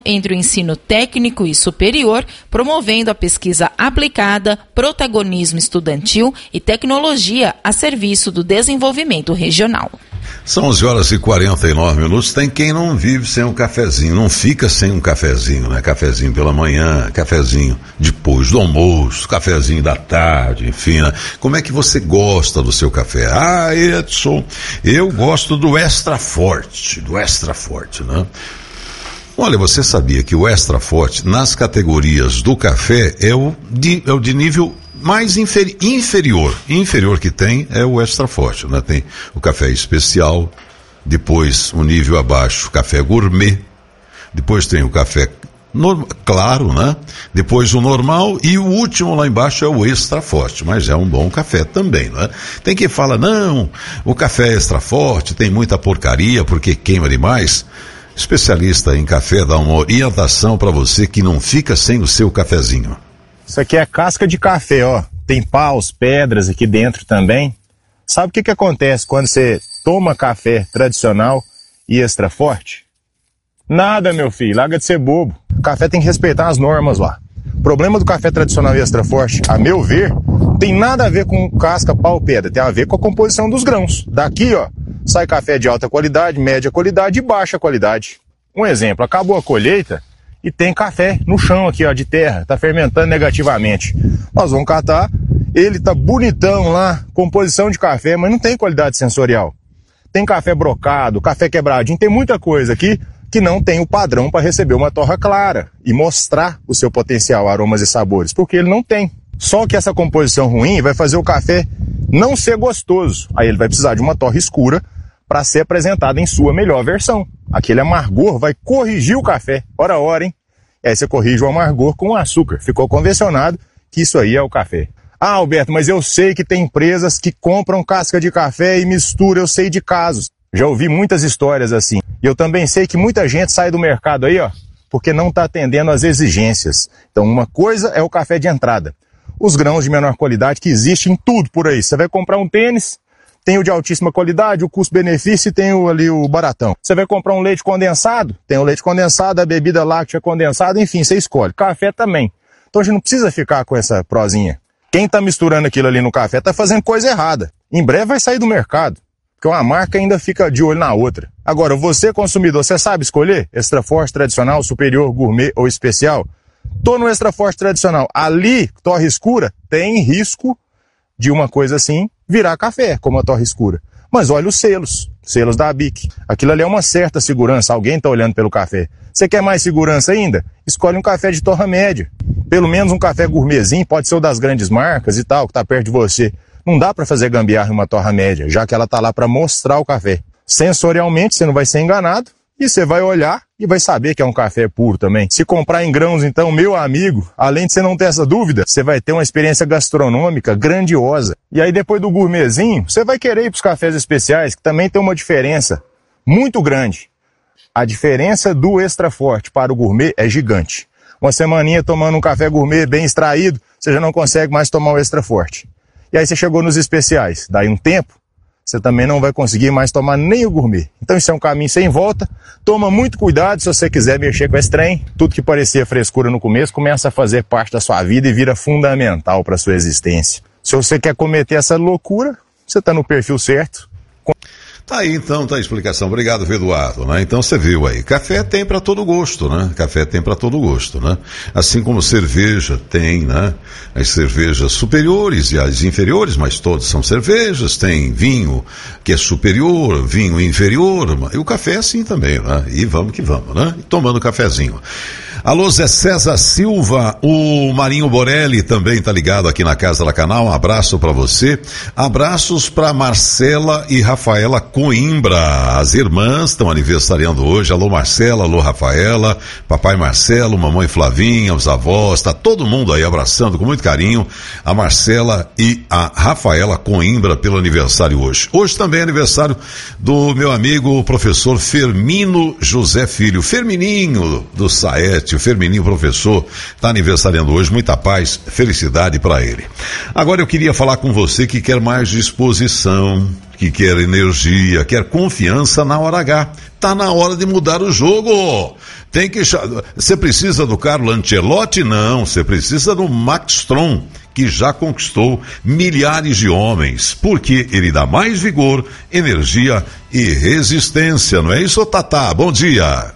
entre o ensino técnico e superior, promovendo a pesquisa aplicada, protagonismo estudantil e tecnologia a serviço do desenvolvimento regional. São 11h49. Tem quem não vive sem um cafezinho, não fica sem um cafezinho, né? Cafezinho pela manhã, cafezinho depois do almoço, cafezinho da tarde, enfim, né? Como é que você gosta do seu café? Edson, eu gosto do extra forte, né? Olha, você sabia que o extra forte, nas categorias do café, é o de nível mais inferior que tem é o extra forte, né? Tem o café especial, depois um nível abaixo, café gourmet, depois tem o café claro, né? Depois o normal e o último lá embaixo é o extra forte, mas é um bom café também, né? Tem quem fala, não, o café extra forte tem muita porcaria porque queima demais. Especialista em café dá uma orientação para você que não fica sem o seu cafezinho. Isso aqui é casca de café, ó. Tem paus, pedras aqui dentro também. Sabe o que acontece quando você toma café tradicional e extra forte? Nada, meu filho, larga de ser bobo. O café tem que respeitar as normas lá. O problema do café tradicional e extra forte, a meu ver, tem nada a ver com casca, pau, pedra. Tem a ver com a composição dos grãos. Daqui, ó, sai café de alta qualidade, média qualidade e baixa qualidade. Um exemplo, acabou a colheita e tem café no chão aqui, ó, de terra, tá fermentando negativamente. Nós vamos catar, ele tá bonitão lá, composição de café, mas não tem qualidade sensorial. Tem café brocado, café quebradinho, tem muita coisa aqui que não tem o padrão para receber uma torra clara e mostrar o seu potencial, aromas e sabores, porque ele não tem. Só que essa composição ruim vai fazer o café não ser gostoso. Aí ele vai precisar de uma torra escura para ser apresentada em sua melhor versão. Aquele amargor vai corrigir o café. Ora, hein? E aí você corrige o amargor com o açúcar. Ficou convencionado que isso aí é o café. Ah, Alberto, mas eu sei que tem empresas que compram casca de café e misturam, eu sei de casos. Já ouvi muitas histórias assim. E eu também sei que muita gente sai do mercado aí, ó, porque não está atendendo às exigências. Então uma coisa é o café de entrada. Os grãos de menor qualidade que existem em tudo por aí. Você vai comprar um tênis, tem o de altíssima qualidade, o custo-benefício e tem o baratão. Você vai comprar um leite condensado, tem o leite condensado, a bebida láctea condensada, enfim, você escolhe. Café também. Então a gente não precisa ficar com essa prosinha. Quem está misturando aquilo ali no café está fazendo coisa errada. Em breve vai sair do mercado, porque uma marca ainda fica de olho na outra. Agora, você consumidor, você sabe escolher? Extra forte, tradicional, superior, gourmet ou especial? Tô no extra forte tradicional. Ali, torre escura, tem risco de uma coisa assim virar café, como a torre escura. Mas olha os selos da ABIC. Aquilo ali é uma certa segurança, alguém está olhando pelo café. Você quer mais segurança ainda? Escolhe um café de torra média. Pelo menos um café gourmetzinho, pode ser o das grandes marcas e tal, que está perto de você. Não dá para fazer gambiarra em uma torra média, já que ela está lá para mostrar o café. Sensorialmente, você não vai ser enganado e você vai olhar e vai saber que é um café puro também. Se comprar em grãos, então, meu amigo, além de você não ter essa dúvida, você vai ter uma experiência gastronômica grandiosa. E aí, depois do gourmetzinho, você vai querer ir para os cafés especiais, que também tem uma diferença muito grande. A diferença do extra forte para o gourmet é gigante. Uma semaninha tomando um café gourmet bem extraído, você já não consegue mais tomar o extra forte. E aí você chegou nos especiais. Daí um tempo, você também não vai conseguir mais tomar nem o gourmet. Então isso é um caminho sem volta. Toma muito cuidado se você quiser mexer com esse trem. Tudo que parecia frescura no começo começa a fazer parte da sua vida e vira fundamental para a sua existência. Se você quer cometer essa loucura, você está no perfil certo. Tá aí então, tá a explicação. Obrigado, Eduardo, né? Então você viu aí, café tem para todo gosto, né? Café tem para todo gosto, né? Assim como cerveja tem, né? As cervejas superiores e as inferiores, mas todas são cervejas. Tem vinho que é superior, vinho inferior, e o café é assim também, né? E vamos que vamos, né? Tomando cafezinho. Alô, Zé César Silva, o Marinho Borelli também tá ligado aqui na Casa da Canal, um abraço para você. Abraços para Marcela e Rafaela Coimbra, as irmãs estão aniversariando hoje. Alô Marcela, alô Rafaela, papai Marcelo, mamãe Flavinha, os avós, tá todo mundo aí abraçando com muito carinho a Marcela e a Rafaela Coimbra pelo aniversário hoje. Hoje também é aniversário do meu amigo o professor Fermino José Filho, Fermininho do Saete. O Fermininho professor está aniversariando hoje, muita paz, felicidade para ele. Agora eu queria falar com você que quer mais disposição, que quer energia, quer confiança na hora H. Tá na hora de mudar o jogo. Você precisa do Carlo Ancelotti? Não, você precisa do Max Strong, que já conquistou milhares de homens, porque ele dá mais vigor, energia e resistência. Não é isso, Tatá? Bom dia.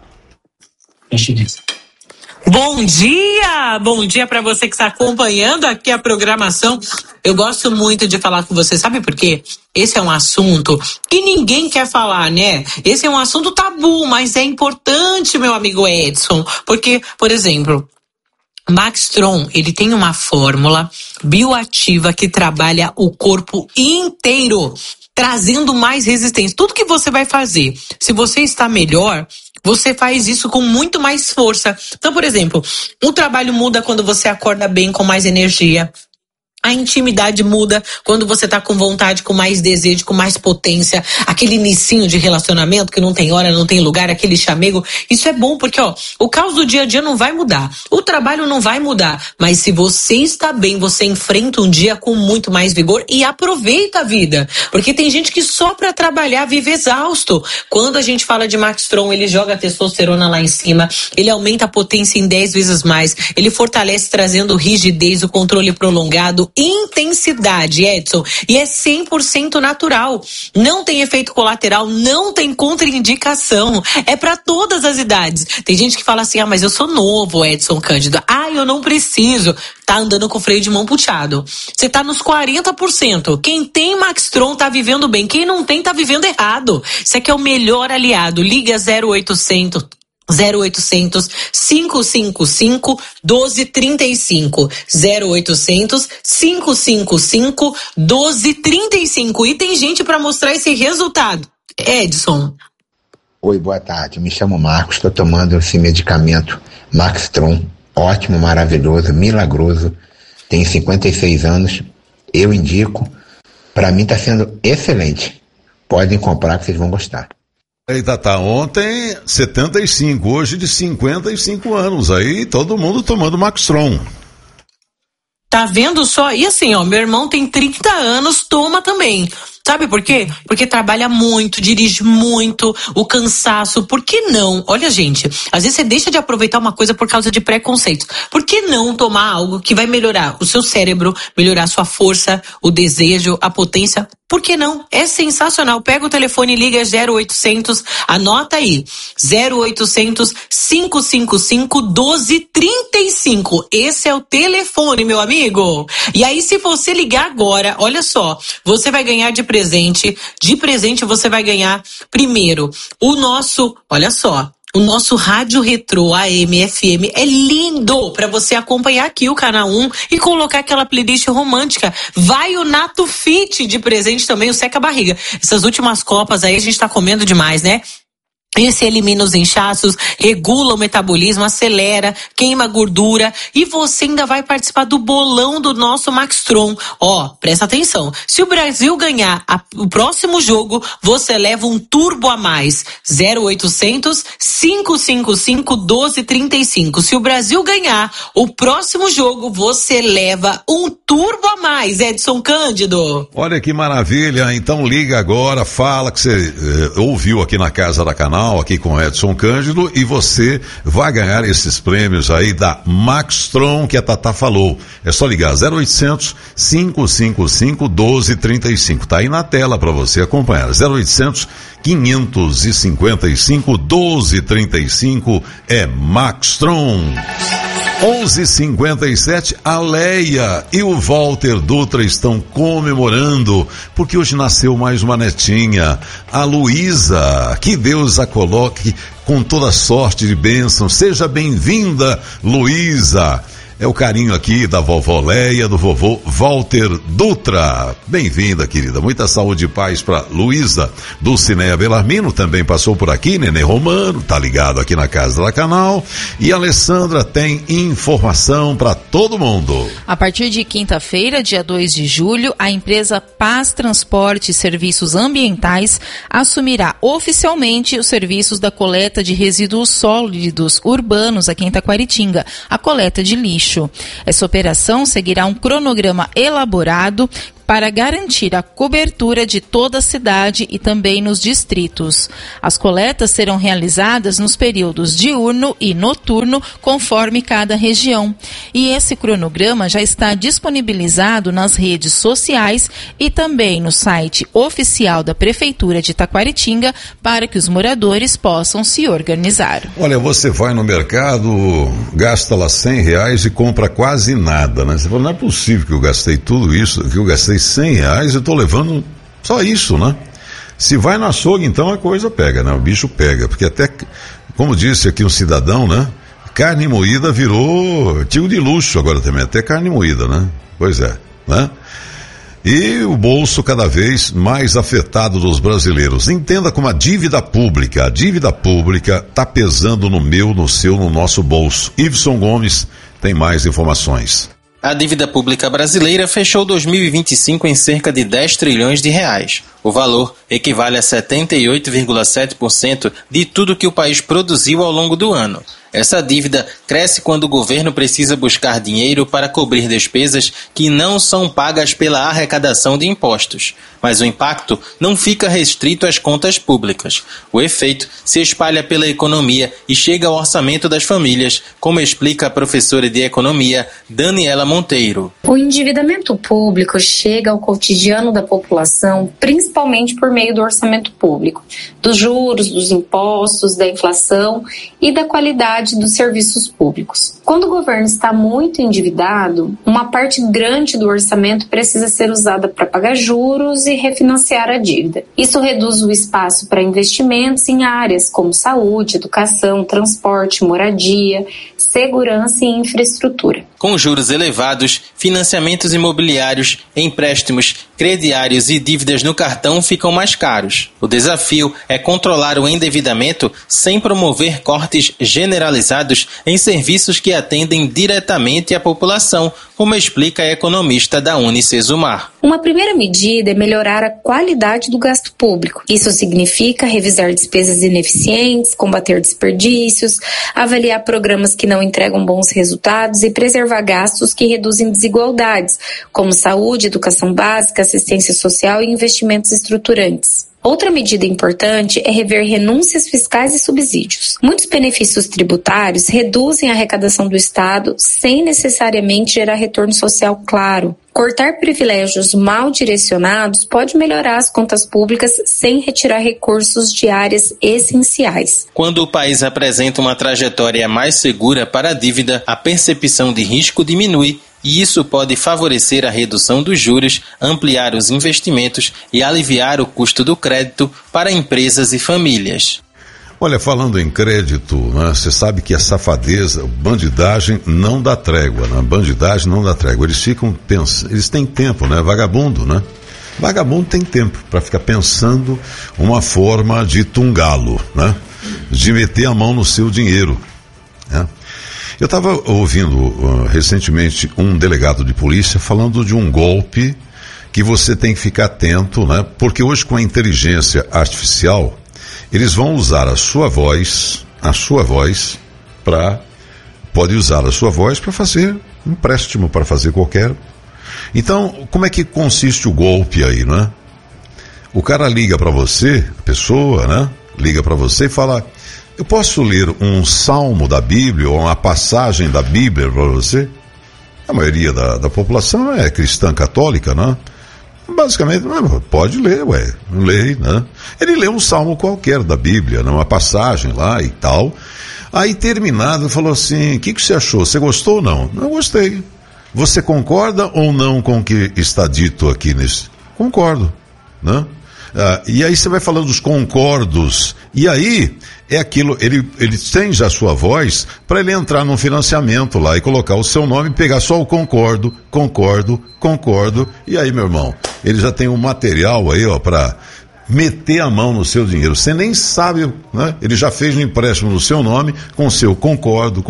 Bom dia para você que está acompanhando aqui a programação. Eu gosto muito de falar com você, sabe por quê? Esse é um assunto que ninguém quer falar, né? Esse é um assunto tabu, mas é importante, meu amigo Edson, porque, por exemplo, Max Strong, ele tem uma fórmula bioativa que trabalha o corpo inteiro, trazendo mais resistência. Tudo que você vai fazer, se você está melhor, você faz isso com muito mais força. Então, por exemplo, o trabalho muda quando você acorda bem, com mais energia. A intimidade muda quando você tá com vontade, com mais desejo, com mais potência. Aquele inicinho de relacionamento que não tem hora, não tem lugar, aquele chamego. Isso é bom porque, o caos do dia a dia não vai mudar. O trabalho não vai mudar. Mas se você está bem, você enfrenta um dia com muito mais vigor e aproveita a vida. Porque tem gente que só pra trabalhar vive exausto. Quando a gente fala de Max Strong, ele joga a testosterona lá em cima. Ele aumenta a potência em 10 vezes mais. Ele fortalece trazendo rigidez, o controle prolongado, intensidade, Edson, e é 100% natural, não tem efeito colateral, não tem contraindicação, é para todas as idades. Tem gente que fala assim, mas eu sou novo, Edson Cândido, eu não preciso, tá andando com freio de mão puxado, você tá nos 40%, quem tem Max Strong tá vivendo bem, quem não tem tá vivendo errado. Isso aqui é o melhor aliado. Liga 0800 555 1235 0800 555 1235 e tem gente para mostrar esse resultado. Edson. Oi, boa tarde, me chamo Marcos, estou tomando esse medicamento Max Strong, ótimo, maravilhoso, milagroso, tenho 56 anos, eu indico, para mim está sendo excelente, podem comprar que vocês vão gostar. Eita, ontem 75, hoje de 55 anos, aí todo mundo tomando Max Strong. Tá vendo só? E assim, meu irmão tem 30 anos, toma também. Sabe por quê? Porque trabalha muito, dirige muito, o cansaço. Por que não? Olha, gente, às vezes você deixa de aproveitar uma coisa por causa de preconceitos. Por que não tomar algo que vai melhorar o seu cérebro, melhorar a sua força, o desejo, a potência? Por que não? É sensacional. Pega o telefone e liga 0800, anota aí, 0800 555 1235. Esse é o telefone, meu amigo. E aí, se você ligar agora, olha só, você vai ganhar de presente você vai ganhar primeiro o nosso rádio retrô AM FM é lindo para você acompanhar aqui o canal 1 e colocar aquela playlist romântica. Vai o Nato Fit de presente também, o Seca Barriga. Essas últimas copas aí a gente tá comendo demais, né? Esse elimina os inchaços, regula o metabolismo, acelera, queima gordura e você ainda vai participar do bolão do nosso Max Strong. Presta atenção. Se o Brasil ganhar o próximo jogo, você leva um turbo a mais. 0800 555 1235. Se o Brasil ganhar o próximo jogo, você leva um turbo a mais. Edson Cândido. Olha que maravilha. Então liga agora, fala que você ouviu aqui na Casa da Canal, aqui com Edson Cândido, e você vai ganhar esses prêmios aí da Max Strong que a Tatá falou. É só ligar 0800 555 1235. Tá aí na tela para você acompanhar. 0800 555 1235 é Max Strong. 11h57, a Leia e o Walter Dutra estão comemorando, porque hoje nasceu mais uma netinha, a Luísa. Que Deus a coloque com toda sorte de bênção. Seja bem-vinda, Luísa. É o carinho aqui da vovó Leia, do vovô Walter Dutra. Bem-vinda, querida. Muita saúde e paz para Luísa. Dulcineia Belarmino também passou por aqui. Nenê Romano, tá ligado aqui na Casa da Canal. E a Alessandra tem informação para todo mundo. A partir de quinta-feira, dia 2 de julho, a empresa Paz Transporte e Serviços Ambientais assumirá oficialmente os serviços da coleta de resíduos sólidos urbanos aqui em Taquaritinga, a coleta de lixo. Essa operação seguirá um cronograma elaborado para garantir a cobertura de toda a cidade e também nos distritos. As coletas serão realizadas nos períodos diurno e noturno, conforme cada região. E esse cronograma já está disponibilizado nas redes sociais e também no site oficial da Prefeitura de Taquaritinga para que os moradores possam se organizar. Olha, você vai no mercado, gasta lá R$100 e compra quase nada, né? Você fala, não é possível que eu gastei tudo isso, que eu gastei R$100 e estou levando só isso, né? Se vai no açougue, então a coisa pega, né? O bicho pega, porque até, como disse aqui um cidadão, né? Carne moída virou artigo de luxo agora também, até carne moída, né? Pois é, né? E o bolso cada vez mais afetado dos brasileiros. Entenda como a dívida pública está pesando no meu, no seu, no nosso bolso. Iveson Gomes tem mais informações. A dívida pública brasileira fechou 2025 em cerca de 10 trilhões de reais. O valor equivale a 78,7% de tudo que o país produziu ao longo do ano. Essa dívida cresce quando o governo precisa buscar dinheiro para cobrir despesas que não são pagas pela arrecadação de impostos. Mas o impacto não fica restrito às contas públicas. O efeito se espalha pela economia e chega ao orçamento das famílias, como explica a professora de economia Daniela Monteiro. O endividamento público chega ao cotidiano da população, principalmente por meio do orçamento público, dos juros, dos impostos, da inflação e da qualidade dos serviços públicos. Quando o governo está muito endividado, uma parte grande do orçamento precisa ser usada para pagar juros e refinanciar a dívida. Isso reduz o espaço para investimentos em áreas como saúde, educação, transporte, moradia, segurança e infraestrutura. Com juros elevados, financiamentos imobiliários, empréstimos, crediários e dívidas no cartão ficam mais caros. O desafio é controlar o endividamento sem promover cortes generalizados em serviços que atendem diretamente à população, como explica a economista da Unicesumar. Uma primeira medida é melhorar a qualidade do gasto público. Isso significa revisar despesas ineficientes, combater desperdícios, avaliar programas que não entregam bons resultados e preservar gastos que reduzem desigualdades, como saúde, educação básica, assistência social e investimentos estruturantes. Outra medida importante é rever renúncias fiscais e subsídios. Muitos benefícios tributários reduzem a arrecadação do Estado sem necessariamente gerar retorno social claro. Cortar privilégios mal direcionados pode melhorar as contas públicas sem retirar recursos de áreas essenciais. Quando o país apresenta uma trajetória mais segura para a dívida, a percepção de risco diminui. E isso pode favorecer a redução dos juros, ampliar os investimentos e aliviar o custo do crédito para empresas e famílias. Olha, falando em crédito, né, você sabe que a safadeza, a bandidagem não dá trégua, né? Bandidagem não dá trégua. Eles ficam pensando, eles têm tempo, né? Vagabundo, né? Vagabundo tem tempo para ficar pensando uma forma de tungá-lo, né? De meter a mão no seu dinheiro, né? Eu estava ouvindo recentemente um delegado de polícia falando de um golpe que você tem que ficar atento, né? Porque hoje com a inteligência artificial, eles vão usar a sua voz pode usar a sua voz para fazer empréstimo, para fazer qualquer. Então, como é que consiste o golpe aí, né? O cara liga para você, a pessoa, né? Liga para você e fala: eu posso ler um salmo da Bíblia ou uma passagem da Bíblia para você? A maioria da população é cristã católica, né? Basicamente, pode ler, lê, né? Ele lê um salmo qualquer da Bíblia, né? Uma passagem lá e tal. Aí terminado, falou assim: o que você achou? Você gostou ou não? Não gostei. Você concorda ou não com o que está dito aqui nesse? Concordo, né? E aí você vai falando dos concordos, e aí é aquilo, ele tem já a sua voz para ele entrar num financiamento lá e colocar o seu nome, pegar só o concordo, e aí, meu irmão, ele já tem um material aí, ó, para meter a mão no seu dinheiro. Você nem sabe, né? Ele já fez um empréstimo no seu nome com o seu concordo.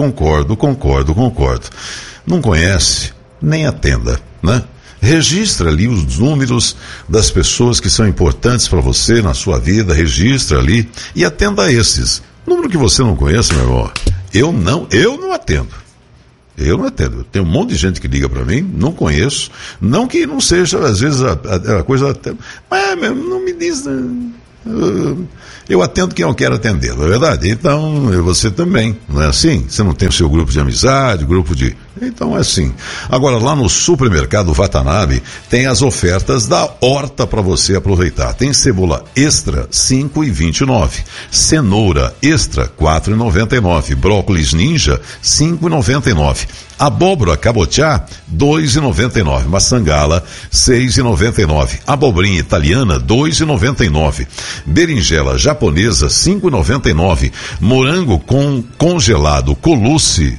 Não conhece, nem atenda, né? Registra ali os números das pessoas que são importantes para você na sua vida, registra ali e atenda a esses. Número que você não conhece, meu irmão, eu não atendo. Eu não atendo. Tem um monte de gente que liga para mim, não conheço. Não que não seja, às vezes, a coisa até. Mas não me diz. Eu atendo quem eu quero atender, não é verdade? Então, você também, não é assim? Você não tem o seu grupo de amizade, grupo de... Então é assim. Agora, lá no supermercado Watanabe, tem as ofertas da horta para você aproveitar. Tem cebola extra, R$ 5,29. Cenoura extra, R$ 4,99. Brócolis ninja, R$ 5,99. Abóbora cabotiá, R$ 2,99. Maçangala, R$ 6,99. Abobrinha italiana, R$ 2,99. Berinjela japonesa, R$ 5,99. Morango congelado Colucci,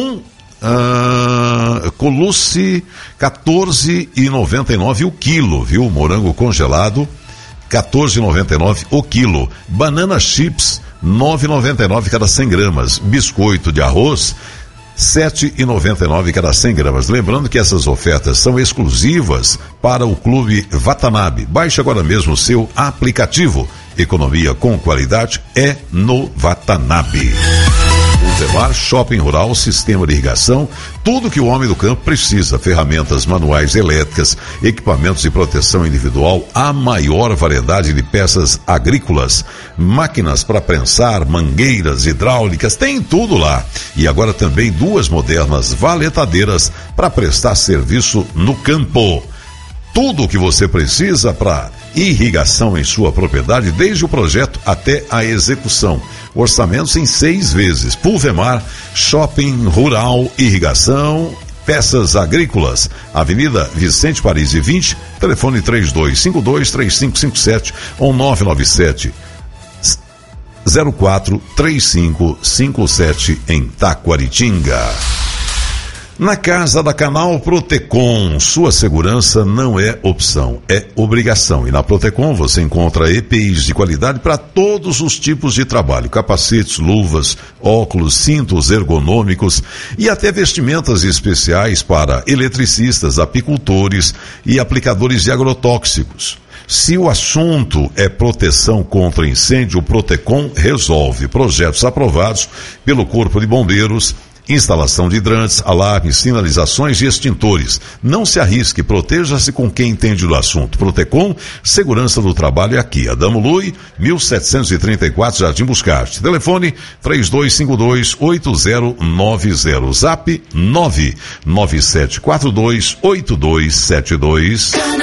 Colucci, R$ 14,99 o quilo, viu? Morango congelado, R$ 14,99 o quilo. Banana chips, R$ 9,99 cada 100 gramas. Biscoito de arroz, R$ 7,99 cada 100 gramas. Lembrando que essas ofertas são exclusivas para o Clube Watanabe. Baixe agora mesmo o seu aplicativo. Economia com qualidade é no Watanabe. Ultramar, shopping rural, sistema de irrigação, tudo que o homem do campo precisa, ferramentas manuais elétricas, equipamentos de proteção individual, a maior variedade de peças agrícolas, máquinas para prensar, mangueiras hidráulicas, tem tudo lá. E agora também 2 modernas valetadeiras para prestar serviço no campo. Tudo o que você precisa para irrigação em sua propriedade, desde o projeto até a execução. Orçamentos em 6 vezes. Pulvemar, shopping rural, irrigação, peças agrícolas. Avenida Vicente Paris 20, telefone 3252-3557 ou 997 043557 em Taquaritinga. Na Casa da Canal Protecom, sua segurança não é opção, é obrigação. E na Protecom você encontra EPIs de qualidade para todos os tipos de trabalho. Capacetes, luvas, óculos, cintos ergonômicos e até vestimentas especiais para eletricistas, apicultores e aplicadores de agrotóxicos. Se o assunto é proteção contra incêndio, o Protecom resolve. Projetos aprovados pelo Corpo de Bombeiros, instalação de hidrantes, alarmes, sinalizações e extintores. Não se arrisque, proteja-se com quem entende do assunto. Protecom, segurança do trabalho é aqui. Adamo Lui, 1734, Jardim Buscarte. Telefone 3252-8090. Zap 99742-8272.